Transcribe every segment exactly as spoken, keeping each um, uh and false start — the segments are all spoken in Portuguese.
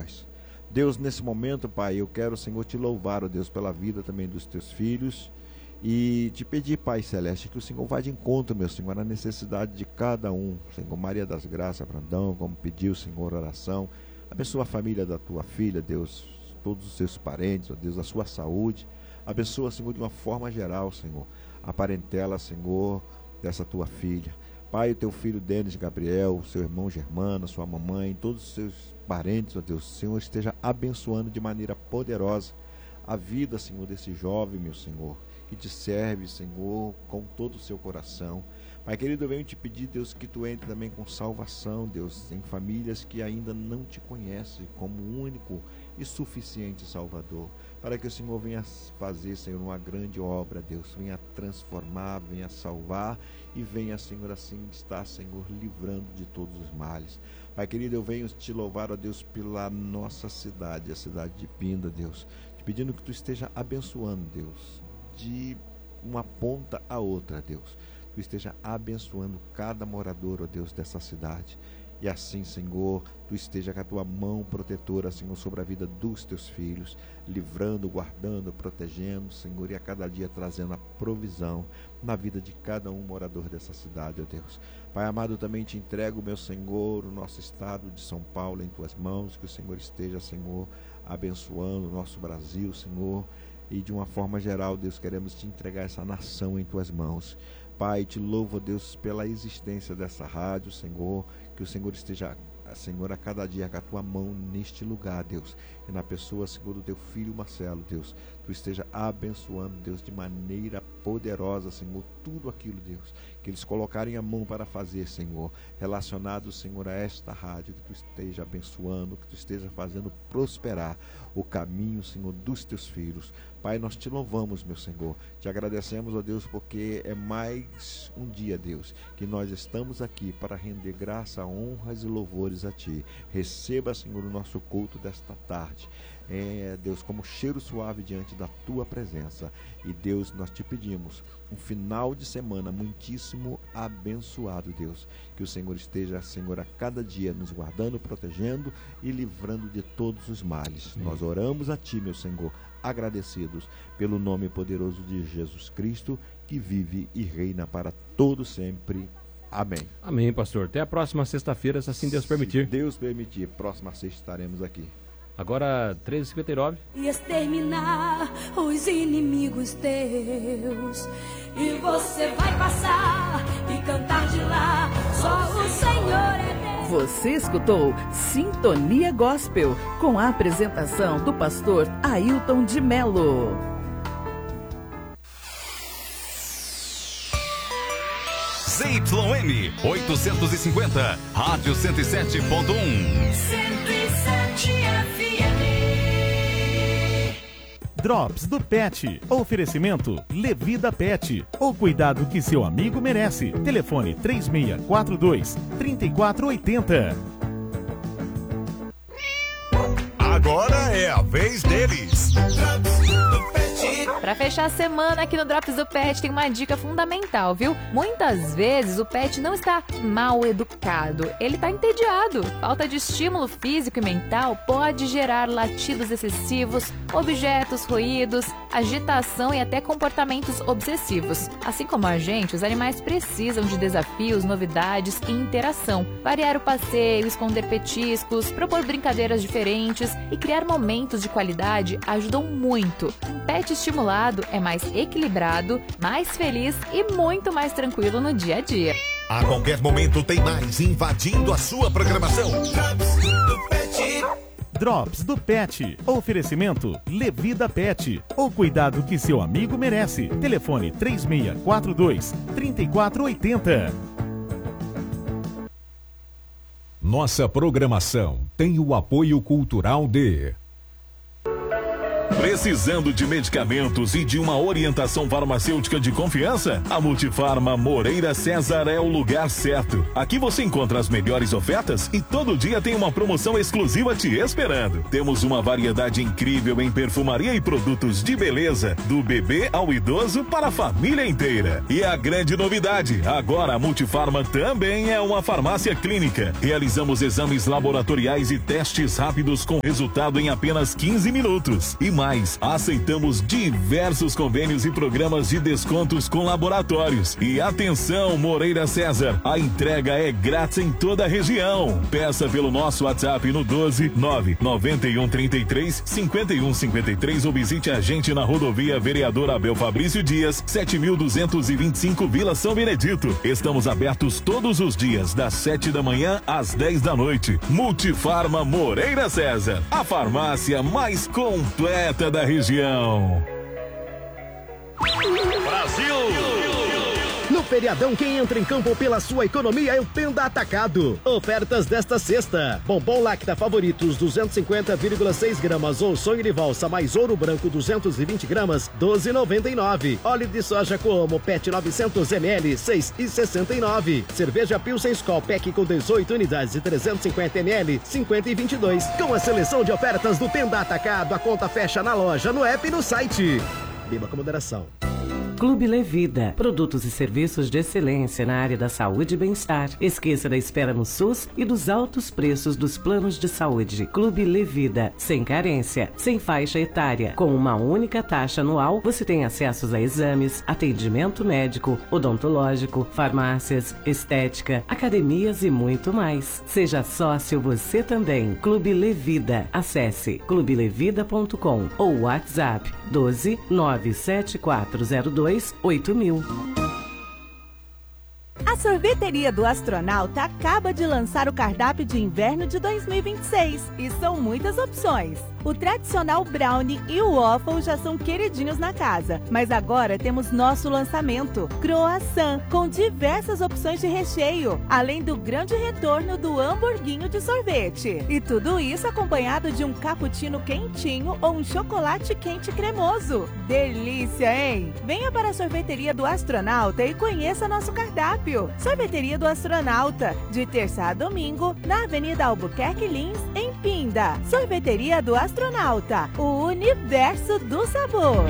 nós. Deus, nesse momento, Pai, eu quero, Senhor, te louvar, ó Deus, pela vida também dos teus filhos e te pedir, Pai Celeste, que o Senhor vá de encontro, meu Senhor, à necessidade de cada um. Senhor, Maria das Graças, Brandão, como pediu, Senhor, oração. Abençoa a família da tua filha, Deus, todos os seus parentes, ó Deus, a sua saúde. Abençoa, Senhor, de uma forma geral, Senhor, a parentela, Senhor, dessa tua filha. Pai, o teu filho Denis Gabriel, seu irmão Germano, sua mamãe, todos os seus parentes, ó Deus, o Senhor esteja abençoando de maneira poderosa a vida, Senhor, desse jovem, meu Senhor, que te serve, Senhor, com todo o seu coração. Pai querido, eu venho te pedir, Deus, que tu entre também com salvação, Deus, em famílias que ainda não te conhecem como único e suficiente Salvador, para que o Senhor venha fazer, Senhor, uma grande obra, Deus, venha transformar, venha salvar e venha, Senhor, assim estar, Senhor, livrando de todos os males. Pai querido, eu venho te louvar, ó Deus, pela nossa cidade, a cidade de Pinda, Deus, te pedindo que tu esteja abençoando, Deus, de uma ponta a outra, Deus, tu esteja abençoando cada morador, ó Deus, dessa cidade. E assim, Senhor, tu esteja com a tua mão protetora, Senhor, sobre a vida dos teus filhos, livrando, guardando, protegendo, Senhor, e a cada dia trazendo a provisão na vida de cada um morador dessa cidade, ó Deus. Pai amado, também te entrego, meu Senhor, o nosso estado de São Paulo em tuas mãos, que o Senhor esteja, Senhor, abençoando o nosso Brasil, Senhor, e de uma forma geral, Deus, queremos te entregar essa nação em tuas mãos. Pai, te louvo, Deus, pela existência dessa rádio, Senhor, que o Senhor esteja, Senhor, a cada dia com a tua mão neste lugar, Deus, e na pessoa, Senhor, do teu filho Marcelo, Deus, tu esteja abençoando, Deus, de maneira poderosa, Senhor, tudo aquilo, Deus, que eles colocarem a mão para fazer, Senhor, relacionado, Senhor, a esta rádio, que tu esteja abençoando, que tu esteja fazendo prosperar o caminho, Senhor, dos teus filhos. Pai, nós te louvamos, meu Senhor, te agradecemos, ó Deus, porque é mais um dia, Deus, que nós estamos aqui para render graça, honras e louvores a Ti. Receba, Senhor, o nosso culto desta tarde, é, Deus, como cheiro suave diante da Tua presença. E Deus, nós te pedimos um final de semana muitíssimo abençoado, Deus, que o Senhor esteja, Senhor, a cada dia nos guardando, protegendo e livrando de todos os males. Sim. Nós oramos a Ti, meu Senhor, agradecidos pelo nome poderoso de Jesus Cristo, que vive e reina para todo sempre. Amém. Amém, pastor. Até a próxima sexta-feira, se assim Deus permitir. Se Deus permitir, próxima sexta estaremos aqui. Agora, treze e cinquenta e nove. E exterminar os inimigos teus. E você vai passar e cantar de lá, só o Senhor é Deus. Você escutou Sintonia Gospel, com a apresentação do pastor Ailton de Melo. Z Y M oitocentos e cinquenta, Rádio cento e sete ponto um. cento e sete F M. Drops do Pet. Oferecimento Levida Pet. O cuidado que seu amigo merece. Telefone três seis quatro dois, três quatro oito zero. Agora é a vez deles. Para fechar a semana aqui no Drops do Pet tem uma dica fundamental, viu? Muitas vezes o pet não está mal educado, ele está entediado. Falta de estímulo físico e mental pode gerar latidos excessivos, objetos roídos, agitação e até comportamentos obsessivos. Assim como a gente, os animais precisam de desafios, novidades e interação. Variar o passeio, esconder petiscos, propor brincadeiras diferentes e criar momentos de qualidade ajudam muito. Um pet estimulado é mais equilibrado, mais feliz e muito mais tranquilo no dia a dia. A qualquer momento tem mais invadindo a sua programação. Drops do Pet. Drops do Pet. Oferecimento Levida Pet. O cuidado que seu amigo merece. Telefone três seis quatro dois, três quatro oito zero. Nossa programação tem o apoio cultural de Precisando de medicamentos e de uma orientação farmacêutica de confiança? A Multifarma Moreira César é o lugar certo. Aqui você encontra as melhores ofertas e todo dia tem uma promoção exclusiva te esperando. Temos uma variedade incrível em perfumaria e produtos de beleza, do bebê ao idoso para a família inteira. E a grande novidade, agora a Multifarma também é uma farmácia clínica. Realizamos exames laboratoriais e testes rápidos com resultado em apenas quinze minutos. E mais, aceitamos diversos convênios e programas de descontos com laboratórios. E atenção, Moreira César, a entrega é grátis em toda a região. Peça pelo nosso WhatsApp no doze nove nove um três três cinco um cinco três ou visite a gente na rodovia Vereador Abel Fabrício Dias, sete mil duzentos e vinte e cinco, Vila São Benedito. Estamos abertos todos os dias, das sete da manhã às dez da noite. Multifarma Moreira César, a farmácia mais completa da região. Brasil! No feriadão, quem entra em campo pela sua economia é o Tenda Atacado. Ofertas desta sexta: bombom Lacta Favoritos duzentos e cinquenta vírgula seis gramas ou sonho de valsa mais ouro branco duzentos e vinte gramas, doze reais e noventa e nove centavos. Óleo de soja Coamo Pet novecentos mililitros, seis reais e sessenta e nove centavos. Cerveja Pilsen Skol Pack com dezoito unidades e trezentos e cinquenta mililitros, cinquenta e vinte e dois. Com a seleção de ofertas do Tenda Atacado, a conta fecha na loja, no app e no site. Beba com moderação. Clube Levida, produtos e serviços de excelência na área da saúde e bem-estar. Esqueça da espera no SUS e dos altos preços dos planos de saúde. Clube Levida, sem carência, sem faixa etária, com uma única taxa anual, você tem acessos a exames, atendimento médico, odontológico, farmácias, estética, academias e muito mais. Seja sócio você também. Clube Levida. Acesse clube levida ponto com ou WhatsApp doze nove sete quatro zero dois oito mil. A Sorveteria do Astronauta acaba de lançar o cardápio de inverno de dois mil e vinte e seis e são muitas opções. O tradicional brownie e o waffle já são queridinhos na casa, mas agora temos nosso lançamento, croissant, com diversas opções de recheio, além do grande retorno do hamburguinho de sorvete. E tudo isso acompanhado de um cappuccino quentinho ou um chocolate quente cremoso. Delícia, hein? Venha para a Sorveteria do Astronauta e conheça nosso cardápio. Sorveteria do Astronauta, de terça a domingo, na Avenida Albuquerque Lins, em Pinda. Sorveteria do Astronauta, o universo do sabor.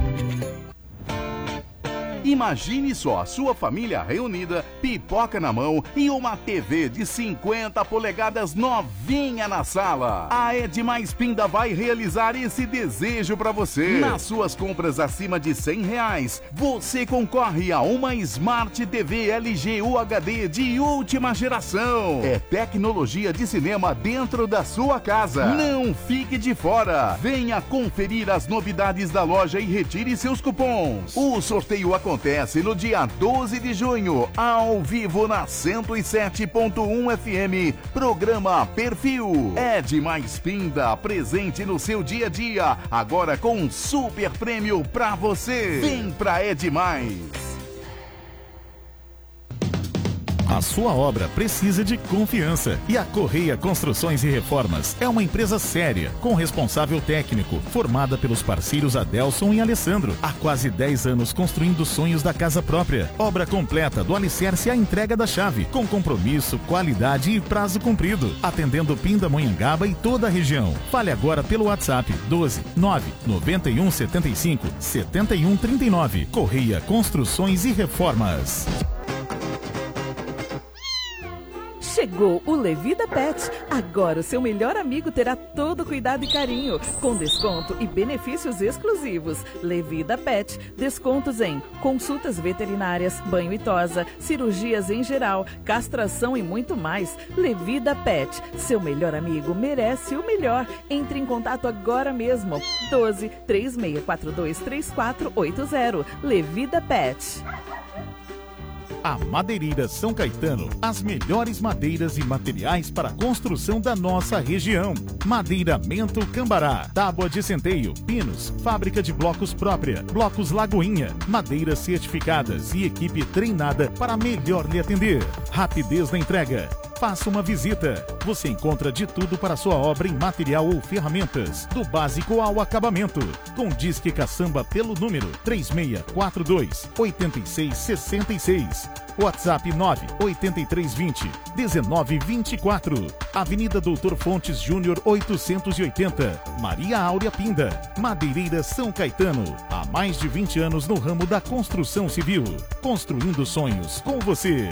Imagine só a sua família reunida, pipoca na mão e uma T V de cinquenta polegadas novinha na sala. A Edmais Pinda vai realizar esse desejo para você. Nas suas compras acima de cem reais, você concorre a uma Smart T V L G U H D de última geração. É tecnologia de cinema dentro da sua casa. Não fique de fora. Venha conferir as novidades da loja e retire seus cupons. O sorteio acontece Acontece no dia doze de junho, ao vivo na cento e sete ponto um F M, programa Perfil. Edmais Pinda, presente no seu dia a dia, agora com um super prêmio pra você. Vem pra Edmais. A sua obra precisa de confiança e a Correia Construções e Reformas é uma empresa séria, com responsável técnico, formada pelos parceiros Adelson e Alessandro. Há quase dez anos construindo sonhos da casa própria. Obra completa do alicerce à entrega da chave, com compromisso, qualidade e prazo cumprido, atendendo Pindamonhangaba e toda a região. Fale agora pelo WhatsApp doze nove nove um sete cinco sete um três nove. Correia Construções e Reformas. Chegou o Levida Pet. Agora o seu melhor amigo terá todo cuidado e carinho, com desconto e benefícios exclusivos. Levida Pet, descontos em consultas veterinárias, banho e tosa, cirurgias em geral, castração e muito mais. Levida Pet, seu melhor amigo merece o melhor. Entre em contato agora mesmo. doze três seis quatro dois três quatro oito zero. Levida Pet. A Madeireira São Caetano, as melhores madeiras e materiais para a construção da nossa região. Madeiramento Cambará, tábua de centeio, pinos, fábrica de blocos própria, blocos Lagoinha, madeiras certificadas e equipe treinada para melhor lhe atender. Rapidez na entrega. Faça uma visita. Você encontra de tudo para sua obra em material ou ferramentas, do básico ao acabamento. Com Disque Caçamba pelo número três seis quatro dois, oito seis seis seis. WhatsApp nove oito três dois zero um nove dois quatro. Avenida Doutor Fontes Júnior oitocentos e oitenta. Maria Áurea Pinda. Madeireira São Caetano. Há mais de vinte anos no ramo da construção civil. Construindo sonhos com você.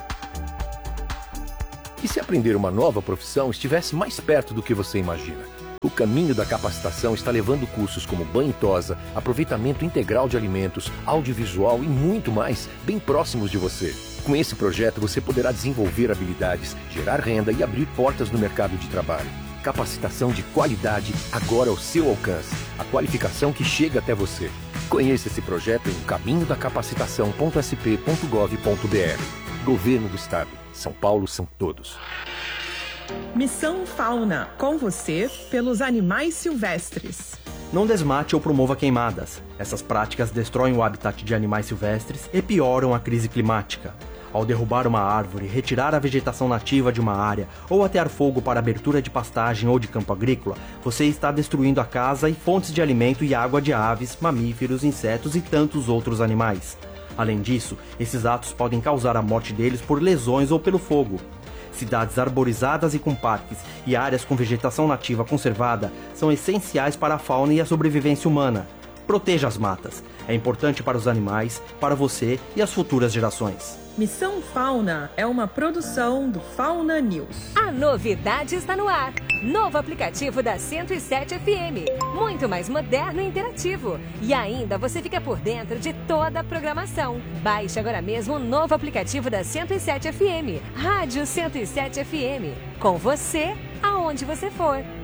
E se aprender uma nova profissão estivesse mais perto do que você imagina? O Caminho da Capacitação está levando cursos como banho e tosa, aproveitamento integral de alimentos, audiovisual e muito mais, bem próximos de você. Com esse projeto, você poderá desenvolver habilidades, gerar renda e abrir portas no mercado de trabalho. Capacitação de qualidade agora ao seu alcance. A qualificação que chega até você. Conheça esse projeto em caminho da capacitação ponto s p ponto gov ponto b r. Governo do Estado. São Paulo são todos. Missão Fauna, com você pelos animais silvestres. Não desmate ou promova queimadas. Essas práticas destroem o habitat de animais silvestres e pioram a crise climática. Ao derrubar uma árvore, retirar a vegetação nativa de uma área ou atear fogo para abertura de pastagem ou de campo agrícola, você está destruindo a casa e fontes de alimento e água de aves, mamíferos, insetos e tantos outros animais. Além disso, esses atos podem causar a morte deles por lesões ou pelo fogo. Cidades arborizadas e com parques e áreas com vegetação nativa conservada são essenciais para a fauna e a sobrevivência humana. Proteja as matas. É importante para os animais, para você e as futuras gerações. Missão Fauna é uma produção do Fauna News. A novidade está no ar. Novo aplicativo da cento e sete F M. Muito mais moderno e interativo. E ainda você fica por dentro de toda a programação. Baixe agora mesmo o novo aplicativo da cento e sete F M. Rádio cento e sete F M. Com você, aonde você for.